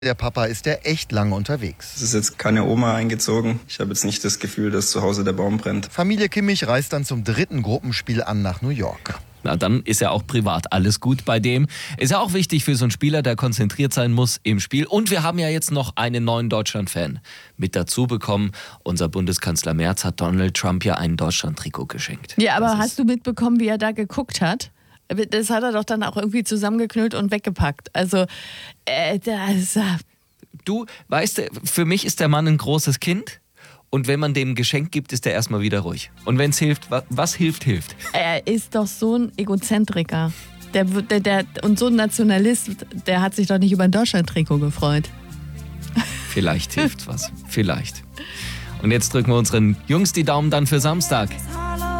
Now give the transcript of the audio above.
Der Papa ist ja echt lange unterwegs. Es ist jetzt keine Oma eingezogen. Ich habe jetzt nicht das Gefühl, dass zu Hause der Baum brennt. Familie Kimmich reist dann zum 3. Gruppenspiel an nach New York. Na, dann ist ja auch privat alles gut bei dem. Ist ja auch wichtig für so einen Spieler, der konzentriert sein muss im Spiel. Und wir haben ja jetzt noch einen neuen Deutschland-Fan mit dazu bekommen. Unser Bundeskanzler Merz hat Donald Trump ja ein Deutschland-Trikot geschenkt. Ja, aber hast du mitbekommen, wie er da geguckt hat? Das hat er doch dann auch irgendwie zusammengeknüllt und weggepackt. Also, Du, weißt du, für mich ist der Mann ein großes Kind. Und wenn man dem ein Geschenk gibt, ist er erstmal wieder ruhig. Und wenn es hilft, was hilft, hilft. Er ist doch so ein Egozentriker. Und so ein Nationalist, der hat sich doch nicht über ein Deutschland-Trikot gefreut. Vielleicht hilft was. Vielleicht. Und jetzt drücken wir unseren Jungs die Daumen dann für Samstag.